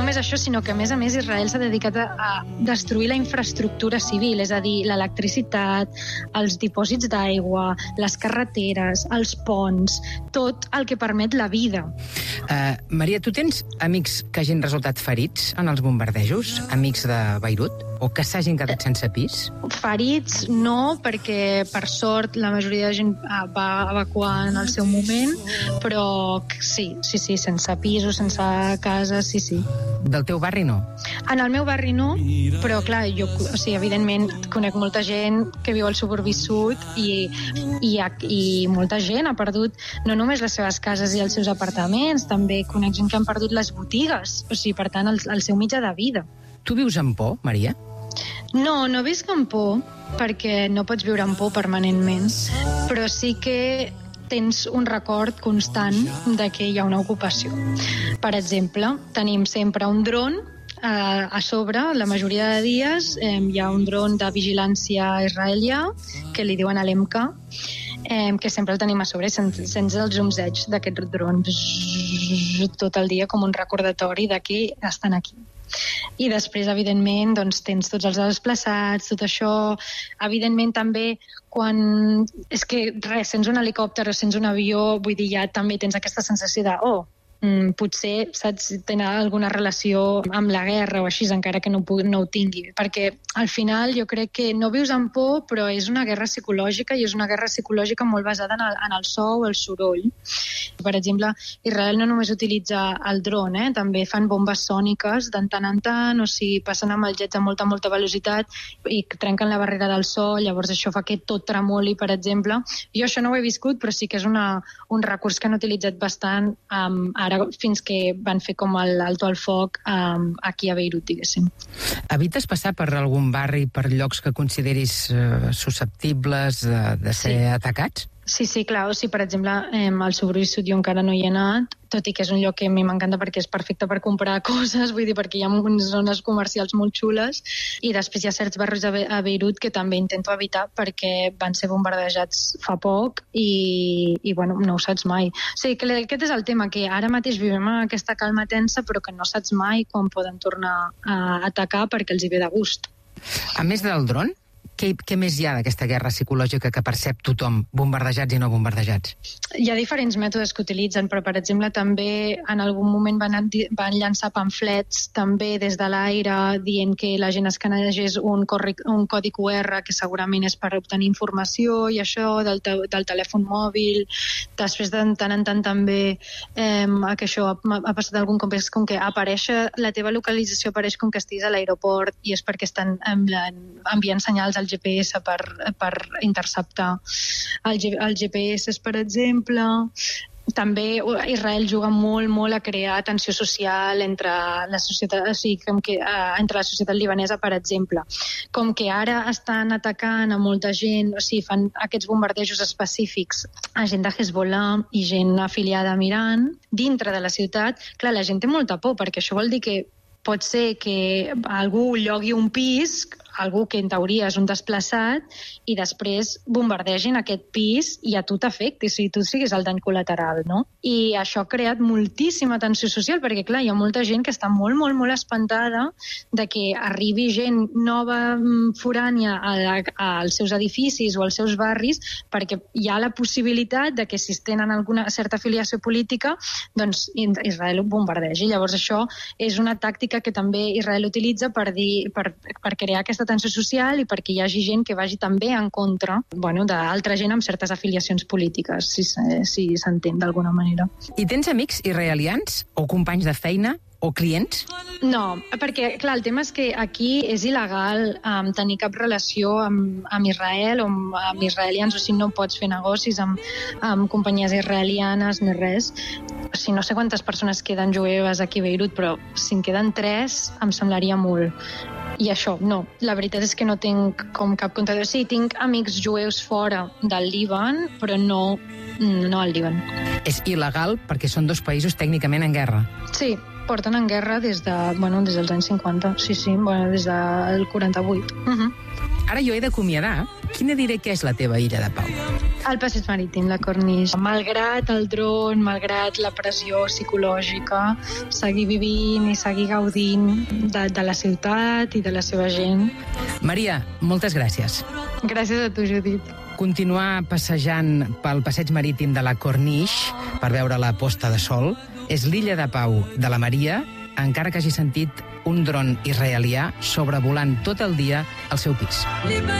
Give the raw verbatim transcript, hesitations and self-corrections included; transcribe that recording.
només això, sinó que a més a més Israel s'ha dedicat a, a destruir la infraestructura civil, és a dir, l'electricitat, els dipòsits d'aigua, les carreteres, els ponts, tot el que permet la vida. Uh, Maria, tu tens amics que hagin resultat ferits en els bombardejos? Amics de Beirut? O que s'hagin quedat sense pis? Ferits no, perquè per sort la majoria de gent va evacuar en el seu moment, però sí, sí, sí, sense pisos, sense cases, sí, sí. Del teu barri no? En el meu barri no, però clar, jo, o sigui, evidentment conec molta gent que viu al suburbi sud i, i, i molta gent ha perdut no només les seves cases i els seus apartaments, també conec gent que han perdut les botigues, o sigui, per tant, el, el seu mitjà de vida. Tu vius amb por, Maria? No, no visc amb por, perquè no pots viure amb por permanentment, però sí que tens un record constant de que hi ha una ocupació. Per exemple, tenim sempre un dron eh, a sobre, la majoria de dies eh, hi ha un dron de vigilància israelià, que li diuen l'E M K, eh, que sempre el tenim a sobre, sents, sents el zumzeig d'aquest dron tot el dia com un recordatori de que estan aquí. I després, evidentment, doncs, tens tots els desplaçats, tot això. Evidentment, també, quan... És que, res, sents un helicòpter o sents un avió, vull dir, ja també tens aquesta sensació de, oh, mm, potser, saps, tenen alguna relació amb la guerra o així, encara que no, pugui, no ho tingui. Perquè, al final, jo crec que no vius amb por, però és una guerra psicològica i és una guerra psicològica molt basada en el, en el so o el soroll. Per exemple, Israel no només utilitza el dron, eh? També fan bombes sòniques de tant en tant, o sigui, passen amb els jets a molta, molta velocitat i trenquen la barrera del so, llavors això fa que tot tremoli, per exemple. Jo això no ho he viscut, però sí que és una, un recurs que han utilitzat bastant um, ara, fins que van fer com l'alto al foc um, aquí a Beirut, diguéssim. Evites passar per algun barri, per llocs que consideris uh, susceptibles de, de ser sí. atacats? Sí, sí, clar, o sigui, per exemple, eh, al suburbi sud jo encara no hi he anat, tot i que és un lloc que a mi m'encanta perquè és perfecte per comprar coses, vull dir, perquè hi ha unes zones comercials molt xules, i després hi ha certs barris a, Be a Beirut que també intento evitar perquè van ser bombardejats fa poc i, i bueno, no ho saps mai. O sigui, que aquest és el tema, que ara mateix vivim en aquesta calma tensa, però que no saps mai quan poden tornar a atacar perquè els hi ve de gust. A més del dron, Què, què més hi ha d'aquesta guerra psicològica que percep tothom, bombardejats i no bombardejats? Hi ha diferents mètodes que utilitzen, però, per exemple, també en algun moment van, van llançar pamflets també des de l'aire dient que la gent escanegés un, un codi Q R que segurament és per obtenir informació i això del, te del telèfon mòbil. Després de tant en tant també eh, que això ha, ha passat algun cop, és com que apareix la teva localització, apareix com que estiguis a l'aeroport i és perquè estan enviant senyals al G P S per, per interceptar el, G el G P S, per exemple. També Israel juga molt, molt a crear tensió social entre la societat, o sigui, com que, uh, entre la societat libanesa, per exemple. Com que ara estan atacant a molta gent, o sigui, fan aquests bombardejos específics a gent de Hezbollah i gent afiliada a Iran, dintre de la ciutat, clar, la gent té molta por, perquè això vol dir que pot ser que algú llogui un pis, algú que en teoria és un desplaçat, i després bombardegin aquest pis i a tu t'afecti, si tu siguis el dany col·lateral, no? I això ha creat moltíssima tensió social, perquè, clar, hi ha molta gent que està molt, molt, molt espantada de que arribi gent nova, forània, als seus edificis o als seus barris, perquè hi ha la possibilitat de que si tenen alguna certa afiliació política, doncs Israel ho bombardegi. Llavors això és una tàctica que també Israel utilitza per, dir, per, per crear aquesta tensió social i perquè hi hagi gent que vagi també en contra, bueno, d'altra gent amb certes afiliacions polítiques, si, si s'entén d'alguna manera. I tens amics israelians o companys de feina o clients? No, perquè, clar, el tema és que aquí és il·legal um, tenir cap relació amb, amb Israel o amb, amb israelians, o sigui, no pots fer negocis amb, amb companyies israelianes ni res. O sigui, no sé quantes persones queden jueves aquí a Beirut, però si en queden tres em semblaria molt. I això, no. La veritat és que no tinc com cap contacte. Sí, tinc amics jueus fora del Líban, però no, no al Líban. És il·legal perquè són dos països tècnicament en guerra. Sí, porten en guerra des de, bueno, des dels anys cinquanta. Sí, sí, bueno, des del quaranta-vuit. Uh-huh. Ara jo he d'acomiadar. Quina diré que és la teva illa de pau? El passeig marítim, la Corniche. Malgrat el dron, malgrat la pressió psicològica, seguir vivint i seguir gaudint de, de la ciutat i de la seva gent. Maria, moltes gràcies. Gràcies a tu, Judit. Continuar passejant pel passeig marítim de la Corniche per veure la posta de sol és l'illa de Pau de la Maria, encara que hagi sentit un dron israelià sobrevolant tot el dia el seu pis.